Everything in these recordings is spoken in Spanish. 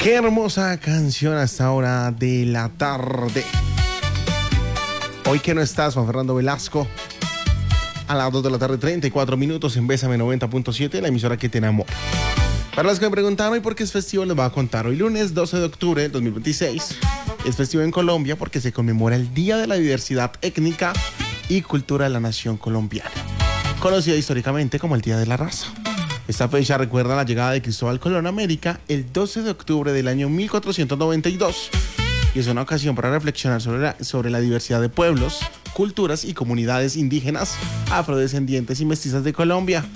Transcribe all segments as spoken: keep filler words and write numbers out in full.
Qué hermosa canción a esta hora de la tarde. Hoy que no estás, Juan Fernando Velasco. A las dos de la tarde, treinta y cuatro minutos en Bésame noventa punto siete, la emisora que te enamora. Para los que me preguntaron hoy por qué es festivo, les voy a contar. Hoy lunes doce de octubre del dos mil veintiséis es festivo en Colombia porque se conmemora el Día de la Diversidad Étnica y Cultura de la Nación Colombiana, conocida históricamente como el Día de la Raza. Esta fecha recuerda la llegada de Cristóbal Colón a América el doce de octubre del año mil cuatrocientos noventa y dos y es una ocasión para reflexionar sobre la, sobre la diversidad de pueblos, culturas y comunidades indígenas, afrodescendientes y mestizas de Colombia.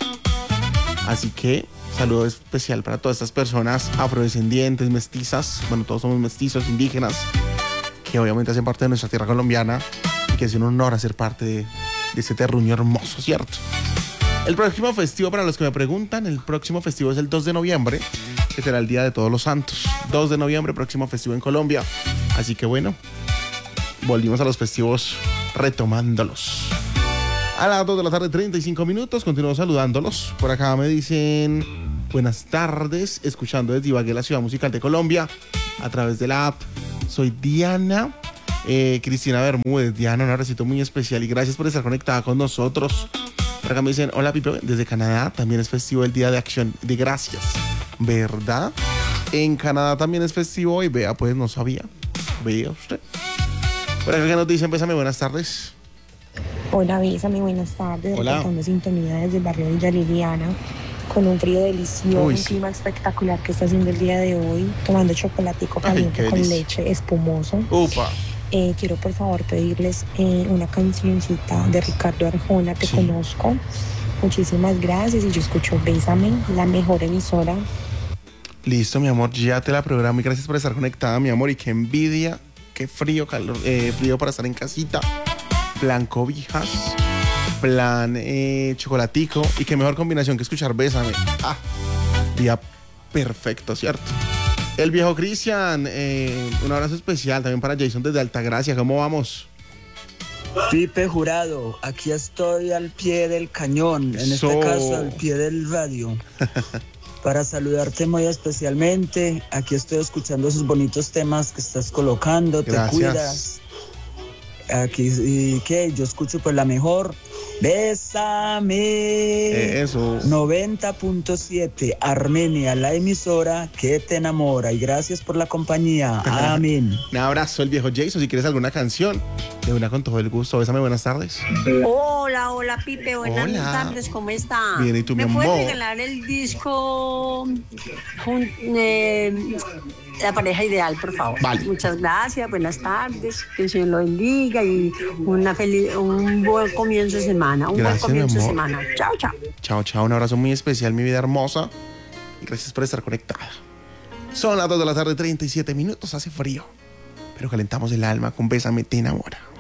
Así que saludo especial para todas estas personas afrodescendientes, mestizas, bueno, todos somos mestizos, indígenas, que obviamente hacen parte de nuestra tierra colombiana y que es un honor hacer parte de, de este terruño hermoso, ¿cierto? El próximo festivo, para los que me preguntan, el próximo festivo es el dos de noviembre, que será el Día de Todos los Santos. dos de noviembre, próximo festivo en Colombia. Así que bueno, volvimos a los festivos retomándolos. A las dos de la tarde, treinta y cinco minutos, continúo saludándolos. Por acá me dicen buenas tardes, escuchando desde Ibagué, la ciudad musical de Colombia, a través de la app. Soy Diana, eh, Cristina Bermúdez. Diana, un abracito muy especial y gracias por estar conectada con nosotros. Por acá me dicen, hola Pipe, desde Canadá también es festivo el Día de Acción de Gracias, ¿verdad? En Canadá también es festivo hoy, vea, pues no sabía, vea usted. Por acá que nos dicen, pésame, buenas tardes. Hola, Bésame, buenas tardes. Hola. Reportando sintonía desde el barrio Villa Liliana, con un frío delicioso, Uy, un sí. clima espectacular que está haciendo el día de hoy, tomando chocolatico Ay, caliente qué con delicia. leche espumoso. Upa. Eh, quiero por favor pedirles eh, una cancioncita de Ricardo Arjona, Te Sí. Conozco. Muchísimas gracias y yo escucho Bésame, la mejor emisora. Listo, mi amor, ya te la programo y gracias por estar conectada, mi amor. Y qué envidia, qué frío, calor, eh, frío para estar en casita. Plan cobijas, plan eh, chocolatico y qué mejor combinación que escuchar Bésame. Ah, día perfecto, ¿cierto? El viejo Cristian, eh, un abrazo especial también para Jason desde Altagracia. ¿Cómo vamos? Pipe Jurado, aquí estoy al pie del cañón, en Eso. este caso al pie del radio, para saludarte muy especialmente. Aquí estoy escuchando esos bonitos temas que estás colocando, Gracias. te cuidas. Aquí, y que yo escucho pues la mejor, Bésame. Eso. noventa punto siete, Armenia, la emisora que te enamora. Y gracias por la compañía. Amén. Un abrazo, el viejo Jason. Si quieres alguna canción, de una con todo el gusto. Bésame, buenas tardes. Hola, hola Pipe, buenas Hola. tardes, ¿cómo está? Bien, ¿y tú, mi ¿Me puedes amor? regalar el disco jun- eh, La pareja ideal, por favor? Vale. Muchas gracias, buenas tardes, que el Señor lo bendiga y una feliz, un buen comienzo de semana, un Gracias, buen comienzo mi de amor. semana. Chao, chao. Chao, chao. Un abrazo muy especial, mi vida hermosa. Y gracias por estar conectada. Son las dos de la tarde, treinta y siete minutos. Hace frío, pero calentamos el alma con Bésame, te enamora.